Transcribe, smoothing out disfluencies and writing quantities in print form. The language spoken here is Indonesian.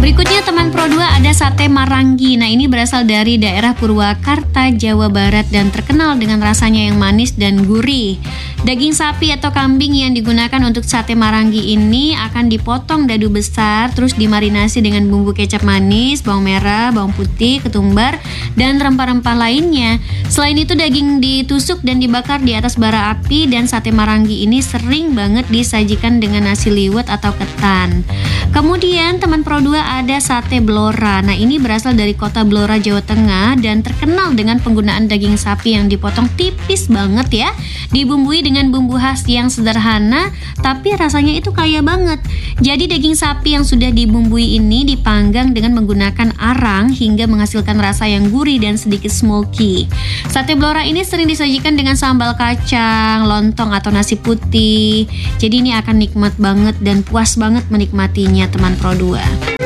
Berikutnya teman Pro 2 ada sate Marangi. Nah, ini berasal dari daerah Purwakarta, Jawa Barat dan terkenal dengan rasanya yang manis dan gurih. Daging sapi atau kambing yang digunakan untuk sate Marangi ini akan dipotong dadu besar, terus dimarinasi dengan bumbu kecap manis, bawang merah, bawang putih, ketumbar, dan rempah-rempah lainnya. Selain itu daging ditusuk dan dibakar di atas bara api, dan sate Marangi ini sering banget disajikan dengan nasi liwet atau ketan. Kemudian teman Pro 2 ada sate Blora. Nah, ini berasal dari kota Blora, Jawa Tengah dan terkenal dengan penggunaan daging sapi yang dipotong tipis banget ya. Dibumbui dengan bumbu khas yang sederhana tapi rasanya itu kaya banget. Jadi daging sapi yang sudah dibumbui ini dipanggang dengan menggunakan arang hingga menghasilkan rasa yang gurih dan sedikit smoky. Sate Blora ini sering disajikan dengan sambal kacang, lontong atau nasi putih. Jadi ini akan nikmat banget dan puas banget menikmatinya teman Pro 2.